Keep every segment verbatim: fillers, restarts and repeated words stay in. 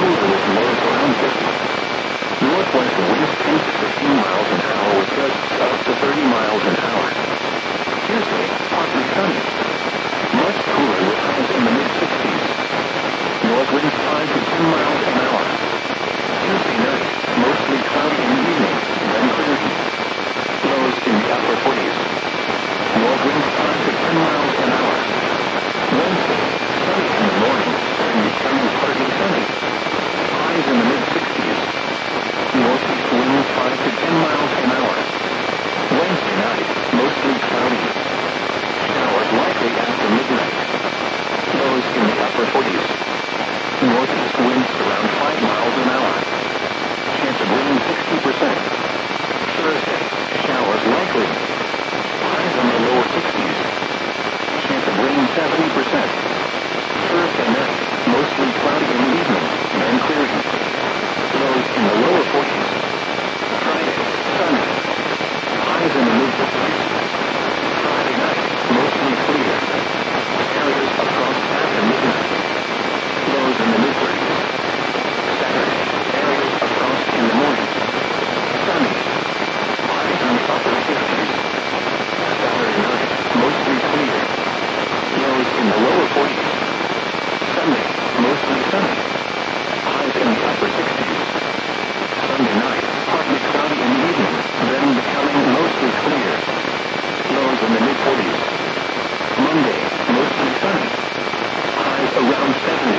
cooler with lows around fifty. Northwest winds ten to fifteen miles an hour with gusts up to thirty miles an hour. Tuesday, partly sunny. Much cooler with highs in the mid-sixties. North winds five to ten miles an hour. Tuesday night, mostly cloudy in the evening, then clearing. Lows in the upper forties. North winds five to ten miles an hour. Wednesday, sunny in the morning, then becoming partly sunny. Highs in the mid-sixties. Northeast winds five to ten miles an hour. Wednesday night, mostly cloudy. Showers likely after midnight. Lows in the upper forties. Northeast winds around five miles an hour. Chance of rain sixty percent. Thursday, showers likely. Highs in the lower sixties. Chance of rain seventy percent. Thursday night, mostly cloudy in the evening, then clearing. Lows in the lower forties. Friday, sunny. Highs in the mid-fifties. Friday night, mostly clear. Areas of frost after midnight. Lows in the mid-thirties. Saturday, areas of frost in the morning. Sunny. Highs in the upper fifties. Saturday night, mostly clear. Lows in the lower forties. Sunday, mostly sunny. Highs in the upper sixties. Sunday night, partly cloudy in the evening, then becoming mostly clear. Lows in the mid-forties. Monday, mostly sunny. Highs around seventy.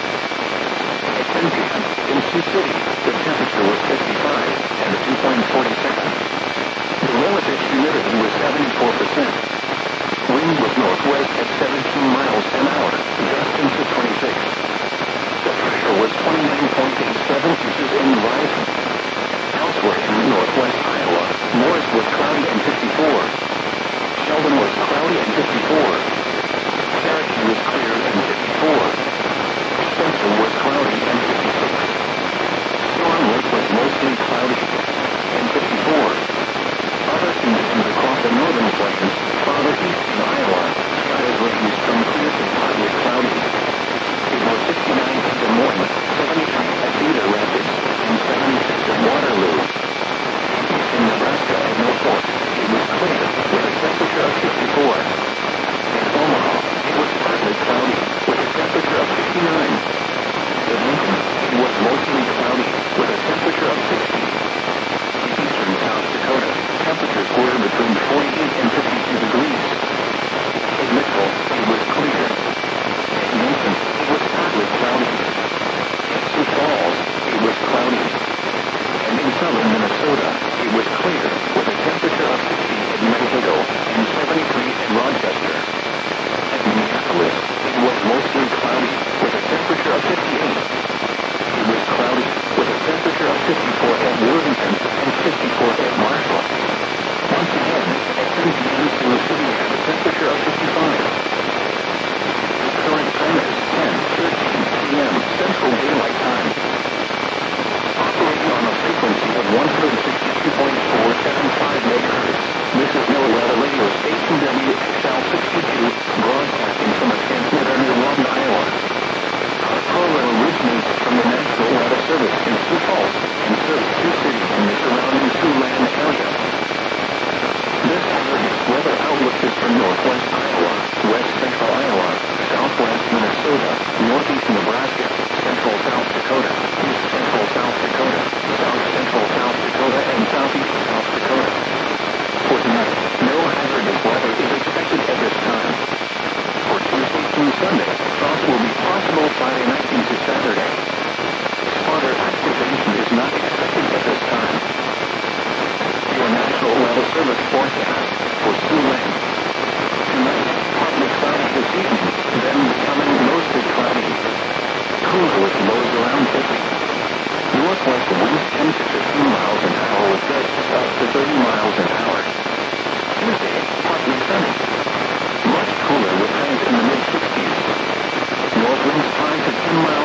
At ten p.m. in Sioux City, the temperature was fifty-five, and the dew point forty-seven. The relative humidity was seventy-four percent. Wind was northwest at seventeen miles an hour, gusting to twenty-six. The pressure was twenty-nine point eight seven inches and rising. Elsewhere in northwest Iowa, Morris was cloudy and fifty-four. Sheldon was cloudy and fifty-four. Cherokee was clear and fifty-four. Spencer was cloudy and fifty-six. Storm Lake was mostly cloudy and fifty-four. Other conditions across the northern plains, farther east in Iowa, skies ranged from clear to partly cloudy. It was sixty-nine at Des Moines, seventy-three at Cedar Rapids, and seventy-six at Waterloo. In Nebraska at Norfolk, it was clear, with a temperature of fifty-four. In Omaha, it was partly cloudy, with a temperature of fifty-nine. In Lincoln, it was mostly cloudy, with a temperature of sixty. In eastern South Dakota, temperatures were between forty-eight and fifty-two degrees. In Mitchell, it was clear. In Mason, it was partly cloudy. In Sioux Falls, it was cloudy. And in southern Minnesota, it was clear, with a temperature of sixty at Mankato and seventy-three at Rochester. At Minneapolis, it was mostly cloudy, with a temperature of fifty-eight. It was cloudy, with a temperature of fifty-four at Worthington and fifty-four at Marshall. Once again, at ten p.m. Sioux City had a temperature of fifty-five. The current time is ten thirteen p.m. Central Daylight Time. Operating on a frequency of one hundred sixty-two point four seven five megahertz, this is NOAA Weather Radio Station W X L sixty-two, broadcasting from a transmitter near Lawton, Iowa. Our program originates from the National Weather Service in Sioux Falls and serves Sioux City and the surrounding Siouxland area. This average weather outlook is for northwest Iowa, west central Iowa, southwest Minnesota, northeast Nebraska, central South Dakota, east central South Dakota, south central South Dakota, and southeast South Dakota. For tonight, no hazardous weather is expected at this time. For Tuesday through Sunday, frost will be possible Friday night into Saturday. Spotter activation is not expected at this time. Your National Weather Service forecast for Siouxland. Tonight, partly cloudy this evening, then becoming mostly cloudy. Cooler with lows around fifty. Northwest winds ten to fifteen miles an hour with gusts up to thirty miles an hour. Tuesday, partly sunny. Much cooler with highs in the mid-sixties. North winds five to ten miles